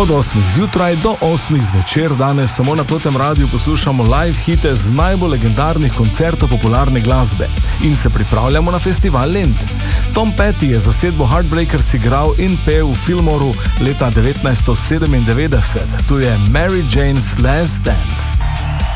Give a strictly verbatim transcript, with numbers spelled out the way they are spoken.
Od osmih zjutraj do osmih zvečer danes samo na Totem Radiu poslušamo live hite z najbolj legendarnih koncertov popularne glasbe in se pripravljamo na festival Lent. Tom Petty je zasedbo Heartbreakers igral in pel v Fillmoru leta devetnajststo sedemindevetdeset. Tu je Mary Jane's Last Dance.